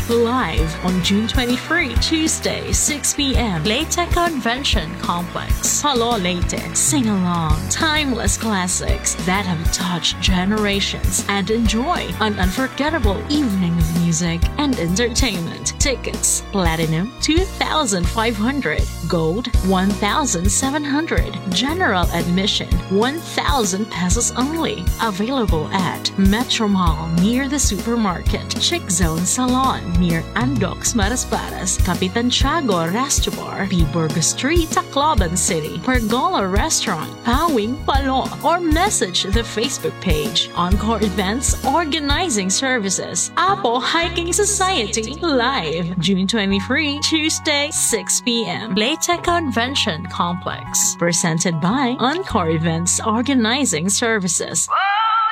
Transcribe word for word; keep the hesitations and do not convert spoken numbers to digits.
live on June twenty-third, Tuesday, six p m Leyte Convention Complex, Palo Leyte. Sing along timeless classics that have touched generations and enjoy an unforgettable evening of music and entertainment. Tickets: Platinum two thousand five hundred, Gold one thousand seven hundred, General Admission one thousand pesos only. Available at Metro Mall near the supermarket, Chick Zone Salon near Andox Marasparas, Capitan Tiago Resto Bar, P. Burgos Street, Tacloban City, Pergola Restaurant, Pawing Palo, or message the Facebook page Encore Events Organizing Services, Apo Hiking Society, live June twenty-third, Tuesday, six p m Leyte Convention Complex. Presented by Encore Events Organizing Services.